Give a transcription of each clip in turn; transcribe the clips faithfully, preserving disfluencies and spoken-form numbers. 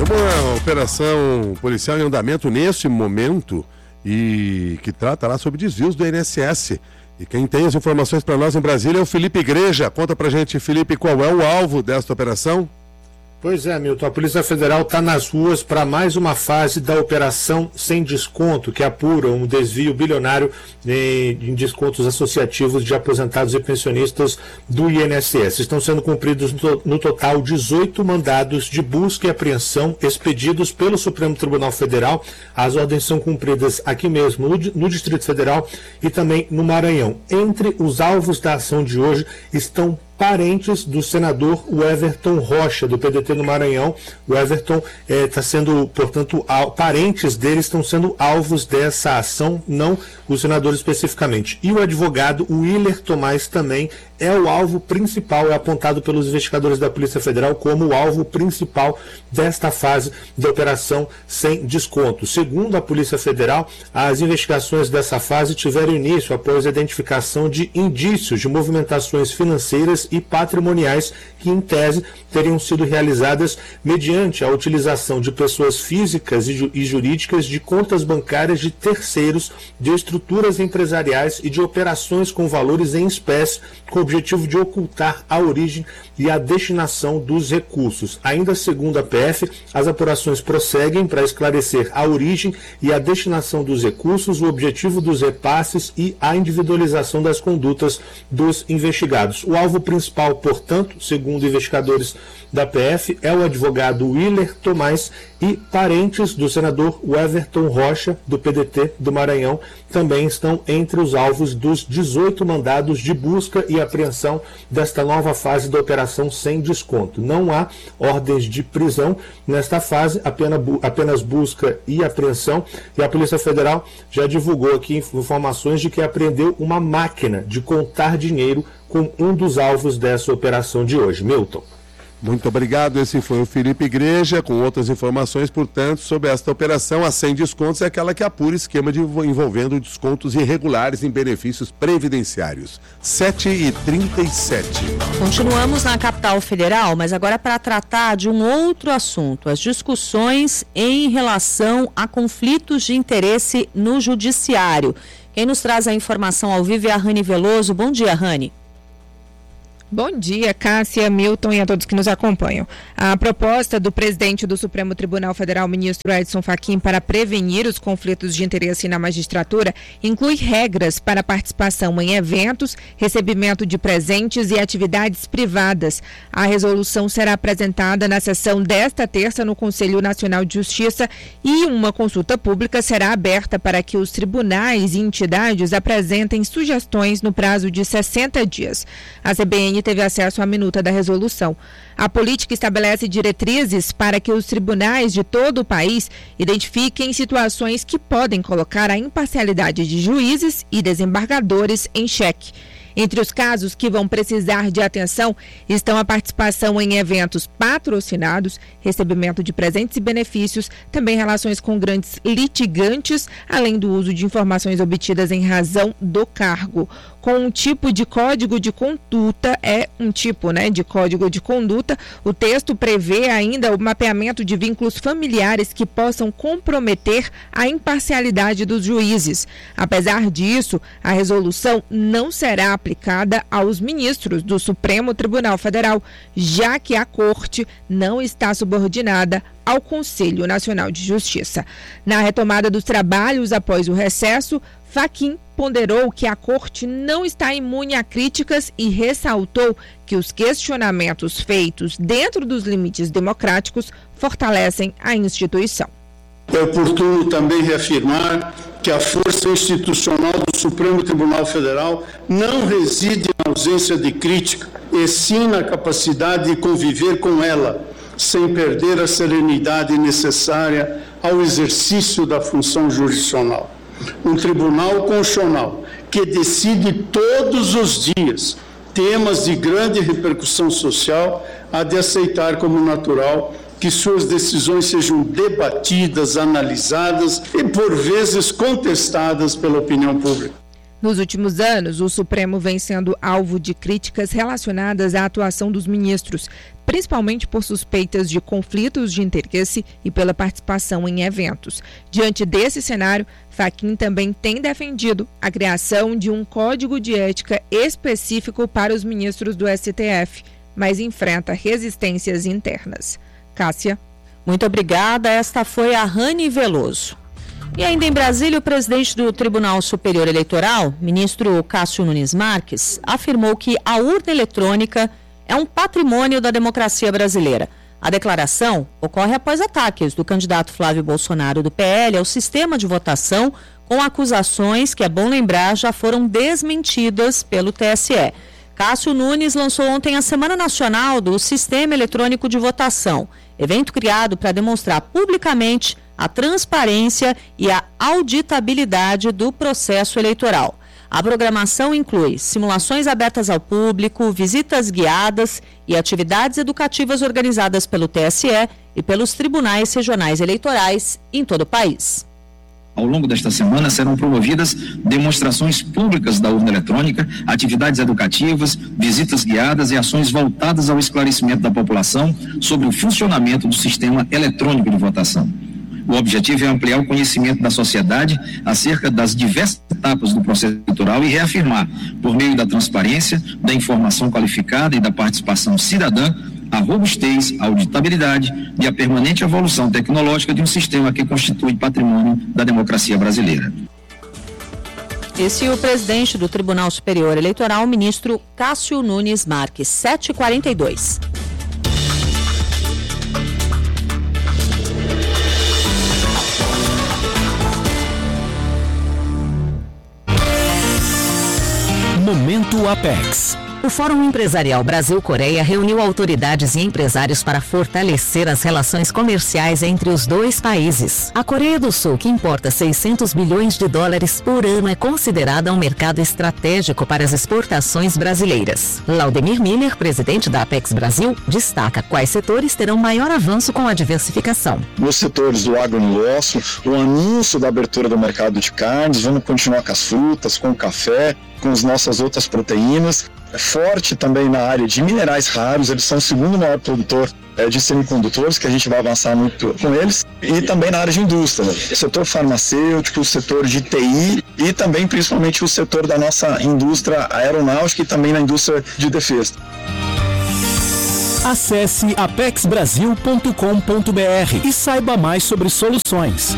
Uma operação policial em andamento nesse momento e que trata lá sobre desvios do I N S S. E quem tem as informações para nós em Brasília é o Felipe Igreja. Conta pra gente, Felipe, qual é o alvo desta operação? Pois é, Milton, a Polícia Federal está nas ruas para mais uma fase da Operação Sem Desconto, que apura um desvio bilionário em descontos associativos de aposentados e pensionistas do I N S S. Estão sendo cumpridos no total dezoito mandados de busca e apreensão expedidos pelo Supremo Tribunal Federal. As ordens são cumpridas aqui mesmo, no, no Distrito Federal e também no Maranhão. Entre os alvos da ação de hoje estão parentes do senador Everton Rocha, do P D T no Maranhão. O Everton está eh, sendo, portanto, al- parentes dele estão sendo alvos dessa ação, não o senador especificamente. E o advogado Willer Tomás também é o alvo principal, é apontado pelos investigadores da Polícia Federal como o alvo principal desta fase da Operação Sem Desconto. Segundo a Polícia Federal, as investigações dessa fase tiveram início após a identificação de indícios de movimentações financeiras e patrimoniais que, em tese, teriam sido realizadas mediante a utilização de pessoas físicas e, ju- e jurídicas de contas bancárias de terceiros, de estruturas empresariais e de operações com valores em espécie, com o objetivo de ocultar a origem e a destinação dos recursos. Ainda segundo a P F, as apurações prosseguem para esclarecer a origem e a destinação dos recursos, o objetivo dos repasses e a individualização das condutas dos investigados. O alvo principal, portanto, segundo investigadores da P F, é o advogado Willer Tomás e parentes do senador Everton Rocha, do P D T do Maranhão, também estão entre os alvos dos dezoito mandados de busca e apreensão desta nova fase da Operação Sem Desconto. Não há ordens de prisão nesta fase, apenas, bu- apenas busca e apreensão, e a Polícia Federal já divulgou aqui informações de que apreendeu uma máquina de contar dinheiro com um dos alvos dessa operação de hoje. Milton. Muito obrigado, esse foi o Felipe Igreja, com outras informações, portanto, sobre esta operação. A Sem Descontos é aquela que apura esquema de envolvendo descontos irregulares em benefícios previdenciários. sete e trinta e sete. Continuamos na capital federal, mas agora para tratar de um outro assunto, as discussões em relação a conflitos de interesse no judiciário. Quem nos traz a informação ao vivo é a Rani Veloso. Bom dia, Rani. Bom dia, Cássia, Milton e a todos que nos acompanham. A proposta do presidente do Supremo Tribunal Federal, ministro Edson Fachin, para prevenir os conflitos de interesse na magistratura inclui regras para participação em eventos, recebimento de presentes e atividades privadas. A resolução será apresentada na sessão desta terça no Conselho Nacional de Justiça e uma consulta pública será aberta para que os tribunais e entidades apresentem sugestões no prazo de sessenta dias. A C B N teve acesso à minuta da resolução. A política estabelece diretrizes para que os tribunais de todo o país identifiquem situações que podem colocar a imparcialidade de juízes e desembargadores em xeque. Entre os casos que vão precisar de atenção estão a participação em eventos patrocinados, recebimento de presentes e benefícios, também relações com grandes litigantes, além do uso de informações obtidas em razão do cargo. Com um tipo de código de conduta, é um tipo né, de código de conduta, o texto prevê ainda o mapeamento de vínculos familiares que possam comprometer a imparcialidade dos juízes. Apesar disso, a resolução não será aplicada aos ministros do Supremo Tribunal Federal, já que a Corte não está subordinada ao Conselho Nacional de Justiça. Na retomada dos trabalhos após o recesso, Fachin ponderou que a Corte não está imune a críticas e ressaltou que os questionamentos feitos dentro dos limites democráticos fortalecem a instituição. É oportuno também reafirmar que a força institucional do Supremo Tribunal Federal não reside na ausência de crítica, e sim na capacidade de conviver com ela, sem perder a serenidade necessária ao exercício da função jurisdicional. Um tribunal constitucional que decide todos os dias temas de grande repercussão social há de aceitar como natural que suas decisões sejam debatidas, analisadas e, por vezes, contestadas pela opinião pública. Nos últimos anos, o Supremo vem sendo alvo de críticas relacionadas à atuação dos ministros, principalmente por suspeitas de conflitos de interesse e pela participação em eventos. Diante desse cenário, Fachin também tem defendido a criação de um código de ética específico para os ministros do S T F, mas enfrenta resistências internas. Cássia. Muito obrigada. Esta foi a Rani Veloso. E ainda em Brasília, o presidente do Tribunal Superior Eleitoral, ministro Cássio Nunes Marques, afirmou que a urna eletrônica é um patrimônio da democracia brasileira. A declaração ocorre após ataques do candidato Flávio Bolsonaro do P L ao sistema de votação, com acusações que, é bom lembrar, já foram desmentidas pelo T S E. Cássio Nunes lançou ontem a Semana Nacional do Sistema Eletrônico de Votação, evento criado para demonstrar publicamente a transparência e a auditabilidade do processo eleitoral. A programação inclui simulações abertas ao público, visitas guiadas e atividades educativas organizadas pelo T S E e pelos tribunais regionais eleitorais em todo o país. Ao longo desta semana serão promovidas demonstrações públicas da urna eletrônica, atividades educativas, visitas guiadas e ações voltadas ao esclarecimento da população sobre o funcionamento do sistema eletrônico de votação. O objetivo é ampliar o conhecimento da sociedade acerca das diversas etapas do processo eleitoral e reafirmar, por meio da transparência, da informação qualificada e da participação cidadã, a robustez, a auditabilidade e a permanente evolução tecnológica de um sistema que constitui patrimônio da democracia brasileira. Esse é o presidente do Tribunal Superior Eleitoral, ministro Cássio Nunes Marques, sete e quarenta e dois. Momento Apex. O Fórum Empresarial Brasil-Coreia reuniu autoridades e empresários para fortalecer as relações comerciais entre os dois países. A Coreia do Sul, que importa seiscentos bilhões de dólares por ano, é considerada um mercado estratégico para as exportações brasileiras. Laudemir Miller, presidente da Apex Brasil, destaca quais setores terão maior avanço com a diversificação. Nos setores do agronegócio, o anúncio da abertura do mercado de carnes, vamos continuar com as frutas, com o café, com as nossas outras proteínas. É forte também na área de minerais raros, eles são o segundo maior produtor é, de semicondutores, que a gente vai avançar muito com eles, e também na área de indústria, né? O setor farmacêutico, o setor de T I e também principalmente o setor da nossa indústria aeronáutica e também na indústria de defesa. Acesse apex brasil ponto com ponto b r e saiba mais sobre soluções.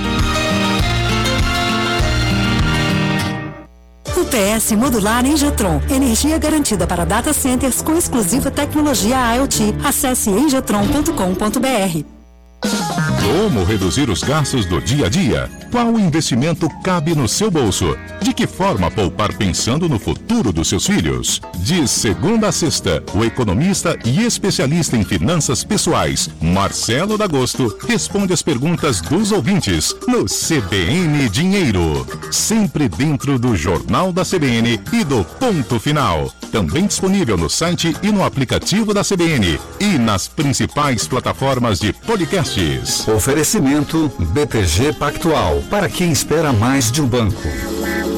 U P S modular Engetron. Energia garantida para data centers com exclusiva tecnologia IoT. Acesse engetron ponto com ponto b r. Como reduzir os gastos do dia a dia? Qual investimento cabe no seu bolso? De que forma poupar pensando no futuro dos seus filhos? De segunda a sexta, o economista e especialista em finanças pessoais, Marcelo D'Agosto, responde as perguntas dos ouvintes no C B N Dinheiro. Sempre dentro do Jornal da C B N e do Ponto Final. Também disponível no site e no aplicativo da C B N e nas principais plataformas de podcasts. Oferecimento B T G Pactual, para quem espera mais de um banco.